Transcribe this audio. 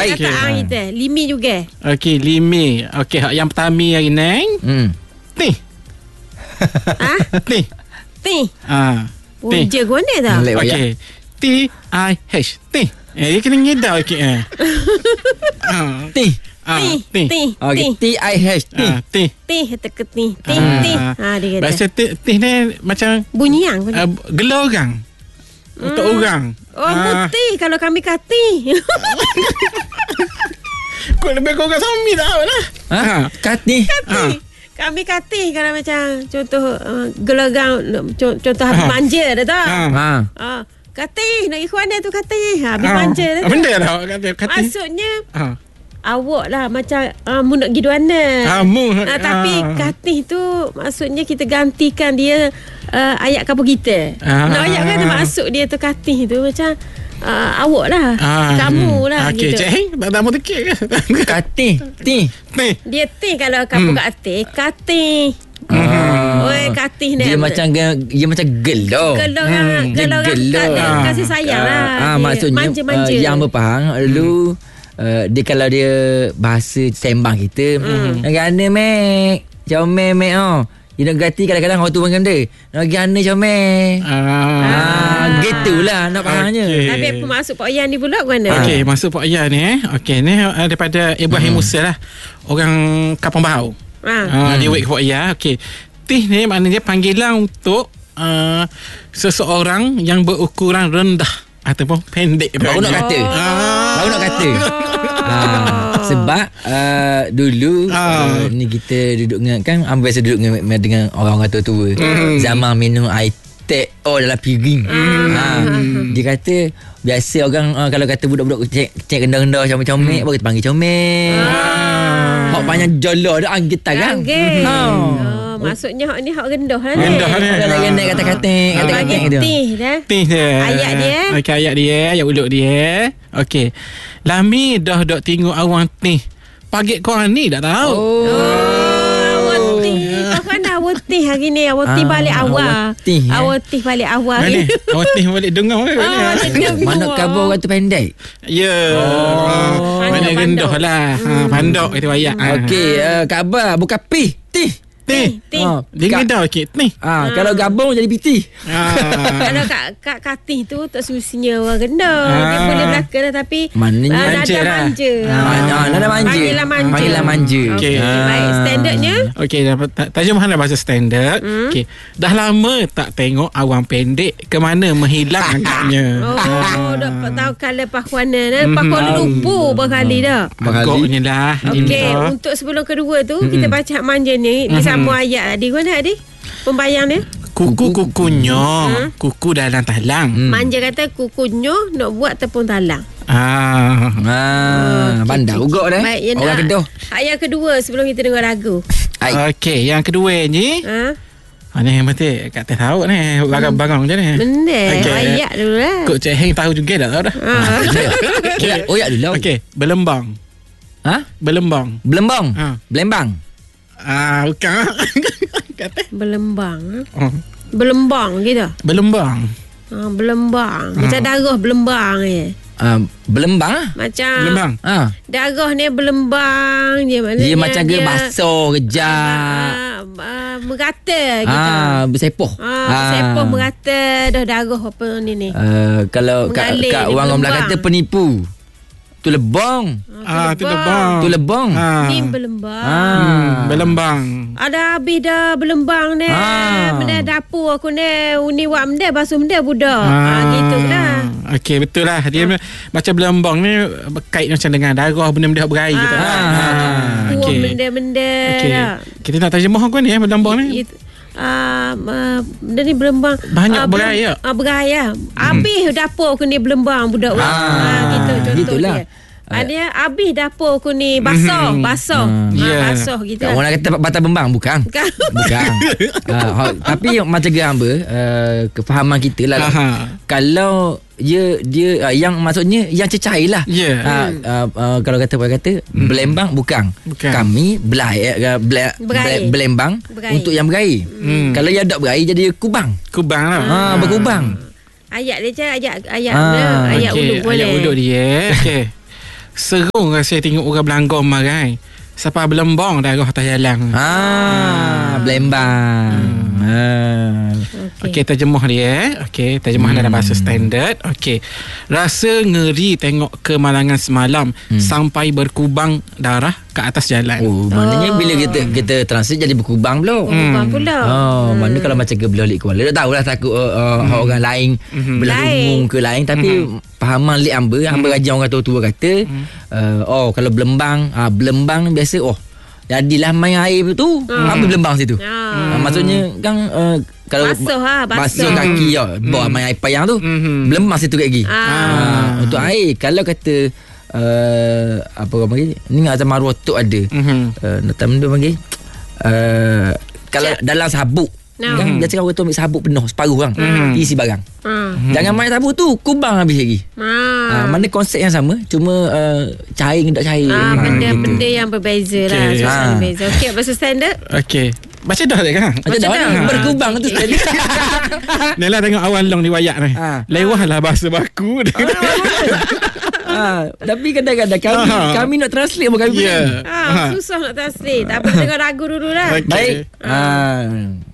Baik. Kata kita. Limi juga. Okey, limi. Okey, yang pertama hari ni. Ti. Ti. Ti. Ti. Je guna dah. Okey. T-I-H. Ti. Dia kena ngedau okey. Ti. Ti. Okey, T-I-H. Ti. Ti teka ti. Ti. Dia kata. Bahasa ti ni macam bunyi yang gelar orang. Untuk orang. Putih kalau kami kati. Kau lebih kau sami tak lah. Kati. Kami kati kalau macam contoh gelogang contoh habis manja dah tak. Kati nak ikhwan dia tu kati. Habis manja dah. Benda dah kati. Maksudnya awak lah macam mu nak pergi duana. Tapi katih tu maksudnya kita gantikan dia ayat kampung kita. Nak ayat kan maksud dia tu katih tu macam awak lah. Kamu lah okay, gitu. Cik, tak mau tekik ke? Katih. Ti. Dia ti kalau kampung kat atih. Katih. Oi katih ni. Dia macam gelo. Gelo kasih sayang lah. Maksudnya manja-manja. Yang berfaham dulu dia kalau dia bahasa sembang kita gana mek comel mek dia nak ganti kadang-kadang orang tu macam dia nak gana comel gitulah nak fahamnya. Tapi apa masuk Pak Yan ni pula mana? Okey, masuk Pak Yan ni okey ni daripada Ibrahim Musa lah, orang Kapang Bahau. Dia wait Pak Yan. Okey, tih ni maknanya panggilan untuk seseorang yang berukuran rendah ataupun pendek. Baru nak kata. Sebab dulu ni kita duduk dengan kan biasa duduk dengan orang-orang tua-tua. Zaman minum air teh dalam piring. Dia kata biasa orang kalau kata budak-budak cek rendah-rendah comel-comel baru kita panggil comel. Hak panjang jolo dah anggitan kan. Maksudnya hak ni hak rendah lah ni. Rendah kata-kata dia. Tih dia. Ayat dia. Okey, ayat dia, ayat uluk dia. Okey. Lami dah dok tengok awang tih. Pagi kau ni dah tahu. Awak tih hari ni. Awak tih balik awal. Awak tih balik awal. Awak tih balik dengar. Mana khabar orang tu pendek? Ya. Mana rendah lah. Pandok itu ayat. Okey, khabar bukan pih. Tih. Dia ngedau sikit ni. Kalau gabung jadi piti. Kalau kat katih tu tak semestinya orang rendah. Dia boleh belaka dah tapi manja lah. Nada Panggilan manja. Okey. Baik, standardnya. Okey, terjemahan dalam bahasa standard. Okey. Dah lama tak tengok awang pendek, ke mana menghilang agaknya. Dapat tahu kalau pakuana dah. Pakuana lupa berkali dah. Agaknya lah. Okey, untuk sebelum kedua tu kita baca hak manja ni. Disambung ayat Adi. Mana Adi? Pembayang dia. Kuku-kukunya. Kuku dalam talang. Manja kata kukunya nak buat tepung talang. Bandar ugak dah. Orang Kedah. Ayat kedua sebelum kita dengar lagu. Okey, yang kedua ni. Ni yang betul kat atas tahu ni barang-barang je ni. Benda ayat dulu lah. Kok Cik Heng tahu juga dah tahu dah. Oyak dulu. Okey, Belembang. Belembang. Belembang. Bukan. Kata Belembang. Belembang gitu. Belembang. Belembang. Macam darah belembang je. Belembang macam belembang. Darah ni belembang je. Dia macam ke basah kejap. Merata gitu. Bersepoh. Bersepoh merata dah darah apa ni. Kalau kat orang belah kata penipu. Tu lebong. Tu lebong. Ni belembang. Belembang. Ada habis dah belembang ni. Benda dapur aku ni. Uni wak benda basuh benda budak. Gitu dah. Okey, betul lah. Dia macam belembang ni berkait macam dengan darah benda-benda berair gitu. Okey. Benda-benda. Kita nak terjemah kan ni belembang ni. Benda ni belembang banyak beraya. Beraya. Habis dapur aku ni belembang budak. Gitu contoh gitulah. dia. Ada habis dapur aku ni basah. Basah gitu. Orang nak kata batal bembang bukan. Tapi macam hamba kefahaman kita lah. Kalau dia yang maksudnya yang cecair lah. Kalau kata belembang bukan. Kami belembang untuk yang berair. Kalau yang tak berair jadi kubang lah. Berkubang. Ayat dia je ayat uluk boleh. Ayat uluk dia. Okey. seru rasa tengok orang Belangor marai. Sampai belembong darah atas jalan. Belembang. Okey, terjemah dia. Okey, terjemah dalam bahasa standard. Okey. Rasa ngeri tengok kemalangan semalam sampai berkubang darah ke atas jalan. Maknanya bila kita translate jadi berkubang pula. Berkubang pula. Mana kalau macam ke belah lik Kuala. Tak tahulah takut orang lain belah rumung ke lain, tapi fahaman lik hamba raja orang tua kata kalau belembang biasa jadilah main air tu apa belembang situ. Maksudnya kan kalau basuh kaki bawa main air payang tu belembang situ kat gigi. Untuk air kalau kata apa orang panggil ni macam maruah tu ada natam dia panggil kalau dalam sabuk kan biasa orang tu ambil sabuk penuh separuh kan isi barang. Jangan main sabuk tu kubang habis lagi. Mana konsep yang sama cuma cair dengan tak cair. Benda yang berbeza lah. Suasana berbeza. Okey, bahasa standard. Okey. Baca dah tak kan? Baca dah. Berkubang tu tadi. Nelah tengok awal long ni wayak ni. Lewahlah bahasa baku. Tapi kadang-kadang kami nak translate pun kami susah nak translate. Tak apa, dengar lagu dulu lah. Okay. Baik.